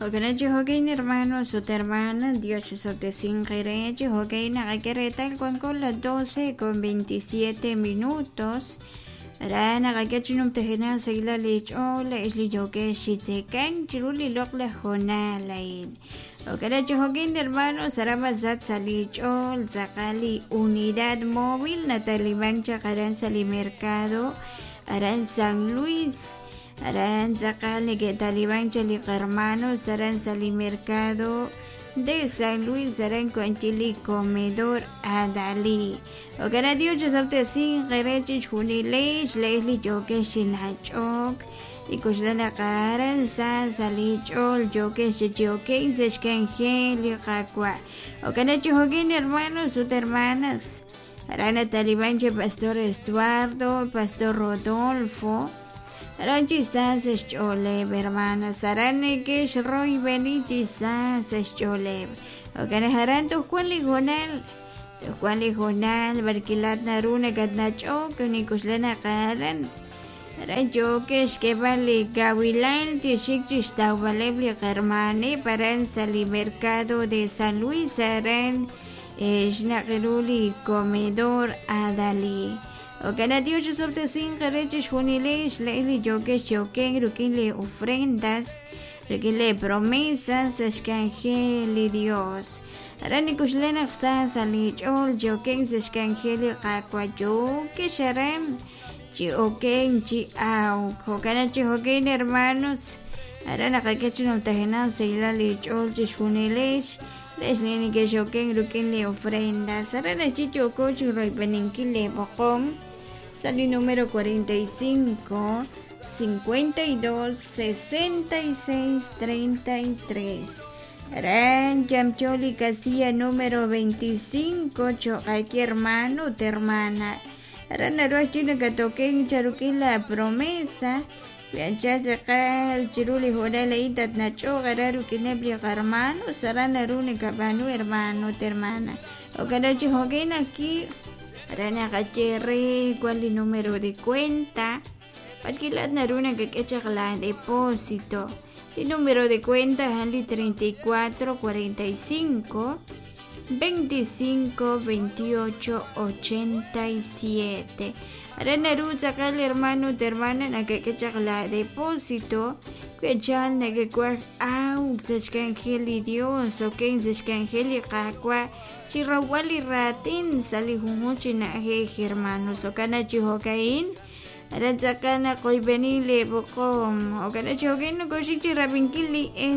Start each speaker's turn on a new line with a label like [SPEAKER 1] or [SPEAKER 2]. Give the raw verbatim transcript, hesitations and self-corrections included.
[SPEAKER 1] Oganachi hogain hermanos o hermanas, Dios te sin gerechi hogain agakereta el con las doce con veintisiete minutos. Rana agachinum tehena segla lich o la isli joke shisekan chiruli lok la jonalain. Oganachi hogain hermanos arama zat salich o zakali unidad móvil na Talibán chacaran sali mercado aran San Luis. Aran Zacale que Talibán Chali hermanos Aran Sali Mercado de San Luis Aran Conchili Comedor Adali Ogana Dios sabte sin Gerechi Chunileish Leisli Joke Shinachok y Kuslana Karan Sa Sali Chol Joke Shichoke Seshkangeli Kakwa Ogana Chihokin hermanos sus hermanas Arana Talibán Pastor Estuardo Pastor Rodolfo Ranchi sas chole hermana sarane que shroy beni sas chole ogane haran to kwali gonal to kwali gonal barkilat naruna gadna chok ni kuslena qaran rancho que que vale gawilan tishik chista valebli hermane para sali mercado de San Luis aran eshnaqruli comedor adali Ogana Dios sobre sin gerechi shunileish leili joke shoken rukinle ofrendas rukinle promesas eshkangeli Dios Arani kushlena xas alich ol joken eshkangeli qakwajo que sharem chi oken chi au Ogana chi hoken hermanos Arana kakechino tahena seila lich ol shunileish leslini que shoken rukinle ofrendas Arana chicho cocho roipeninkile bokom Sali número cuarenta y cinco, cincuenta y dos, sesenta y seis, treinta y tres. Ran Chamcholi Casilla número veinticinco, Choqaki hermano, te hermana. Ran Arochina Katoken Charuki la promesa. Viancha Zakal Chiruli Jorele Itat Nacho Gararu Kinebri hermano, Saran Arune Cabanu hermano, te hermana. Okanachi Hogen aquí. Rana Gachere, ¿cuál es el número de cuenta? Porque la naruna que quecha la depósito. El número de cuenta es treinta y cuatro, cuarenta y cinco, veinticinco, veintiocho, ochenta y siete. Rana Ruza, el hermano de hermana, na que quecha la depósito. Que chal na que cuac au, se escangeli Dios, o que se escangeli cacua. Chirawali ratin sali humuchi na hehe hermanos o kana chihokain aran sakana koy benile bokom o kana chihokain no koshi chirabinkili